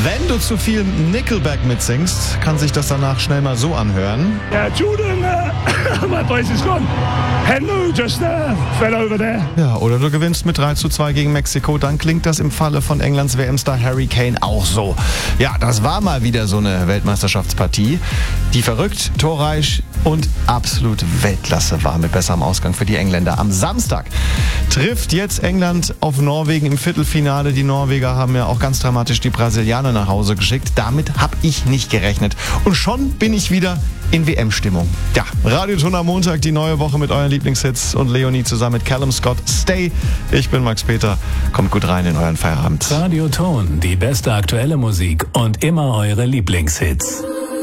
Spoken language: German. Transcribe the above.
Wenn du zu viel Nickelback mitsingst, kann sich das danach schnell mal so anhören. Yeah, Jordan, my place is gone. Hello, just fell over there. Ja, oder du gewinnst mit 3:2 gegen Mexiko, dann klingt das im Falle von Englands WM-Star Harry Kane auch so. Ja, das war mal wieder so eine Weltmeisterschaftspartie, die verrückt, torreich und absolut Weltklasse war mit besserem Ausgang für die Engländer. Am Samstag trifft jetzt England auf Norwegen im Viertelfinale. Die Norweger haben ja auch ganz dramatisch die Brasilianer nach Hause geschickt. Damit habe ich nicht gerechnet. Und schon bin ich wieder in WM-Stimmung. Ja, Radioton am Montag, die neue Woche mit euren Lieblingshits und Leonie zusammen mit Callum Scott. Stay. Ich bin Max Peter. Kommt gut rein in euren Feierabend. Radioton, die beste aktuelle Musik und immer eure Lieblingshits.